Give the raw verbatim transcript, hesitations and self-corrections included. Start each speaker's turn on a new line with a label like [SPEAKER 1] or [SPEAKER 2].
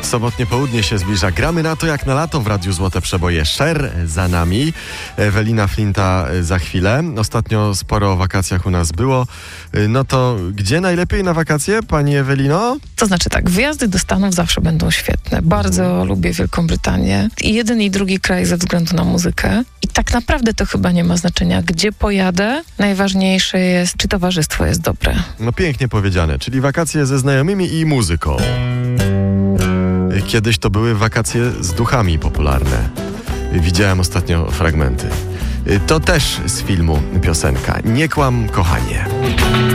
[SPEAKER 1] Sobotnie południe się zbliża. Gramy na to jak na lato w Radiu Złote Przeboje. Sher za nami. Ewelina Flinta za chwilę. Ostatnio sporo o wakacjach u nas było. No to gdzie najlepiej na wakacje, pani Ewelino?
[SPEAKER 2] To znaczy tak, wyjazdy do Stanów zawsze będą świetne. Bardzo mhm. lubię Wielką Brytanię. I jeden i drugi kraj ze względu na muzykę. I tak naprawdę to chyba nie ma znaczenia, gdzie pojadę. Najważniejsze jest, czy towarzystwo jest dobre.
[SPEAKER 1] No pięknie powiedziane, czyli wakacje ze znajomymi i muzyką. Kiedyś to były wakacje z duchami popularne. Widziałem ostatnio fragmenty. To też z filmu piosenka. Nie kłam, kochanie.